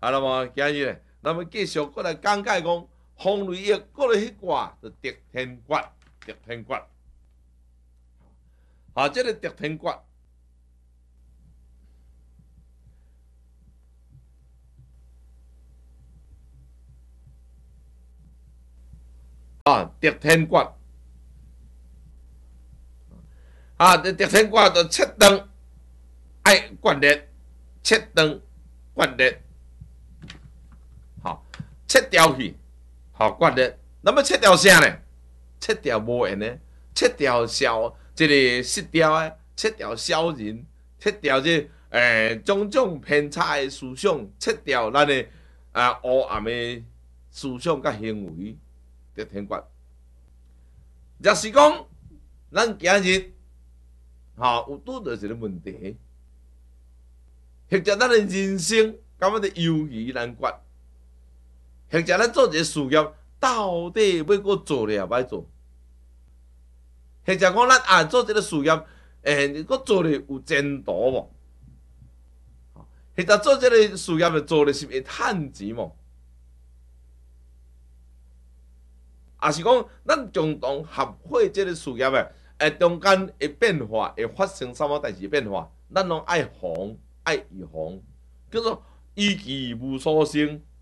那么今日呢，咱们继续过来讲解讲风雷翼过来迄卦就得天卦，得天卦。好，这个得天卦。得天卦，得天卦就切断爱决裂，切断决裂，好，切掉去，好决裂。那么切掉啥呢？切掉无缘的，切掉这个失掉的，切掉小人，切掉种种偏差的思想，切掉咱的黑暗的思想甲行为。得天卦，若是讲咱今日有拄到一个问题，或者咱的人生感觉到犹豫难决，或者咱做一个事业到底要搁做了歹做，或者讲咱做这个事业，搁做了有前途无？或者做这个事业做了是会趁钱无？也是讲，咱共同合伙这个事业中间的变化会发生什么代志变化，咱拢爱防爱预防，叫做预期无所生，